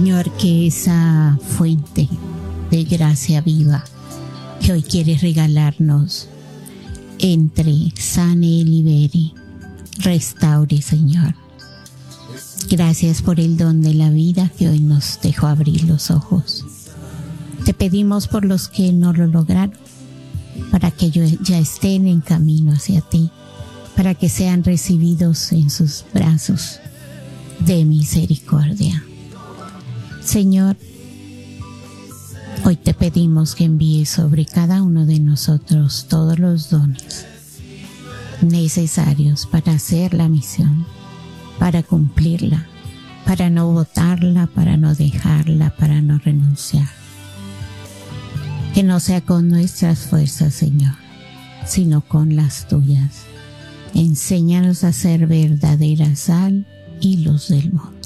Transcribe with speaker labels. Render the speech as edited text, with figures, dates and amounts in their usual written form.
Speaker 1: Señor, que esa fuente de gracia viva que hoy quieres regalarnos entre, sane y libere, restaure, Señor. Gracias por el don de la vida que hoy nos dejó abrir los ojos. Te pedimos por los que no lo lograron, para que ellos ya estén en camino hacia ti, para que sean recibidos en sus brazos de misericordia. Señor, hoy te pedimos que envíes sobre cada uno de nosotros todos los dones necesarios para hacer la misión, para cumplirla, para no botarla, para no dejarla, para no renunciar. Que no sea con nuestras fuerzas, Señor, sino con las tuyas. Enséñanos a ser verdadera sal y luz del mundo.